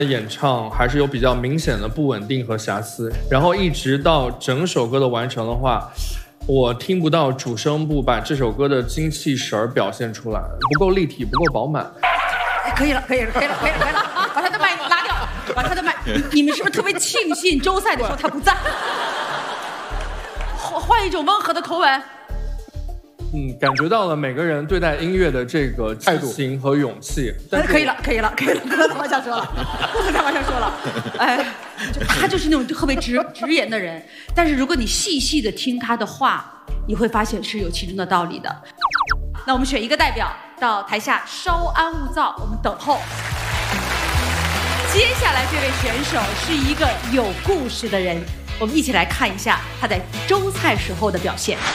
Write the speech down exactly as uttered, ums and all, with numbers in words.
演唱还是有比较明显的不稳定和瑕疵，然后一直到整首歌的完成的话，我听不到主声部把这首歌的精气神儿表现出来，不够立体，不够饱满。 可以了，可以了，可以了，可以了，可以了，把他的麦拉掉，把他的麦。你们是不是特别庆幸周赛的时候他不在？换换一种温和的口吻。 嗯，感觉到了每个人对待音乐的这个态度和勇气。 可以了，可以了，可以了，不能再往下说了，不能再往下说了。哎，就他就是那种特别直直言的人，但是如果你细细的听他的话，你会发现是有其中的道理的。那我们选一个代表到台下稍安勿躁，我们等候。接下来这位选手是一个有故事的人，我们一起来看一下他在周赛时候的表现。